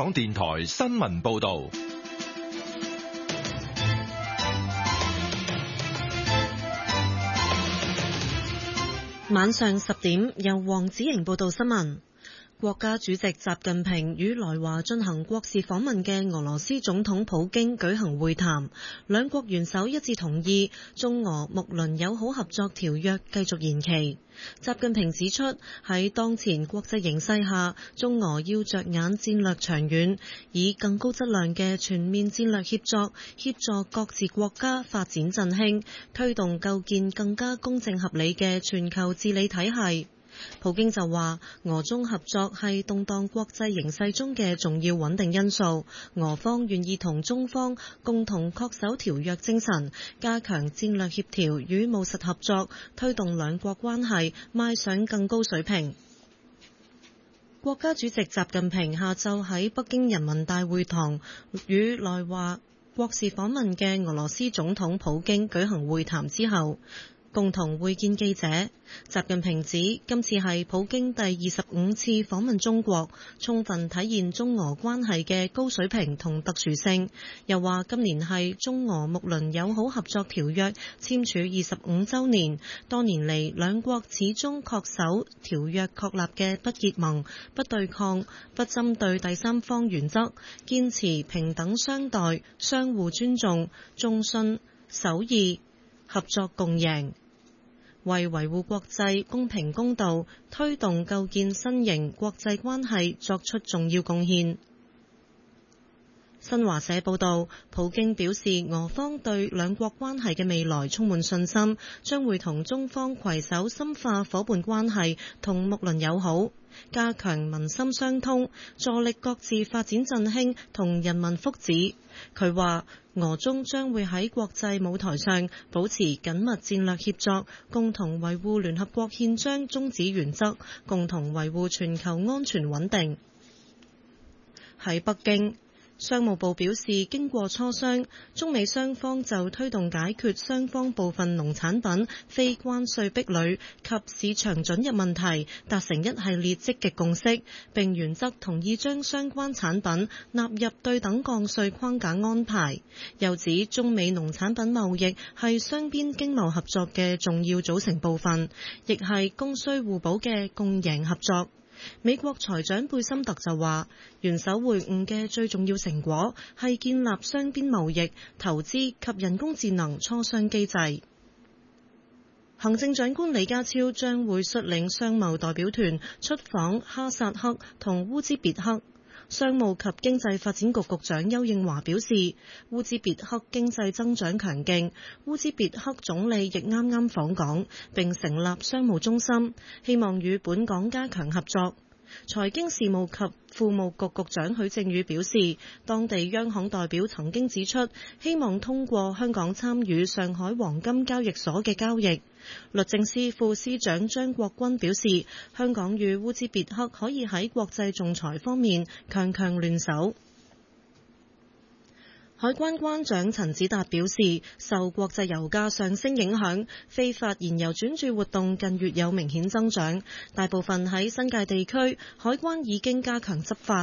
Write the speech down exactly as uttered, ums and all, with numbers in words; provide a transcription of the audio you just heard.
港電台新聞報道。 晚上十點，由黃子瑩報道新聞。國家主席習近平與來華進行國事訪問嘅俄羅斯總統普京舉行會談，兩國元首一致同意中俄睦鄰友好合作條約繼續延期。習近平指出，喺當前國際形勢下，中俄要着眼戰略長遠，以更高質量嘅全面戰略協作，協助各自國家發展振興，推動構建更加公正合理嘅全球治理體系。普京就話，俄中合作係動盪國際形勢中嘅重要穩定因素，俄方願意同中方共同恪守條約精神，加強戰略協調與務實合作，推動兩國關係邁上更高水平。國家主席習近平下晝喺北京人民大會堂與來華國事訪問嘅俄羅斯總統普京舉行會談之後，共同會見記者。習近平指今次係普京第二十五次訪問中國，充分體現中俄關係嘅高水平同特殊性。又話今年係中俄睦鄰友好合作條約簽署二十五週年，多年嚟兩國始終恪守條約確立嘅不結盟、不對抗、不針對第三方原則，堅持平等相待、相互尊重、忠信守義、合作共贏，為維護國際公平公道、推動構建新型國際關係作出重要貢獻。新華社報道，普京表示俄方對兩國關係嘅未來充滿信心，將會同中方攜手深化夥伴關係同睦鄰友好，加強民心相通，助力各自發展振興同人民福祉。佢話俄中將會喺國際舞台上保持緊密戰略協作，共同維護聯合國憲章宗旨原則，共同維護全球安全穩定。喺北京，商務部表示，經過磋商，中美雙方就推動解決雙方部分農產品非關稅壁壘及市場准入問題達成一系列積極共識，並原則同意將相關產品納入對等降稅框架安排。又指中美農產品貿易係雙邊經貿合作嘅重要組成部分，亦係供需互補嘅共贏合作。美國財長貝森特就話，元首會晤嘅最重要成果係建立雙邊貿易、投資及人工智能磋商機制。行政長官李家超將會率領商貿代表團出訪哈薩克同烏茲別克。商務及經濟發展局局長邱應華表示，烏茲別克經濟增長強勁，烏茲別克總理亦啱啱訪港並成立商務中心，希望與本港加強合作。財經事務及庫務局局長許正宇表示，當地央行代表曾經指出，希望通過香港參與上海黃金交易所嘅交易。律政司副司長張國軍表示，香港與烏茲別克可以喺國際仲裁方面強強聯手。海關關長陳子達表示，受國際油價上升影響，非法燃油轉注活動近月有明顯增長，大部分喺新界地區，海關已經加強執法。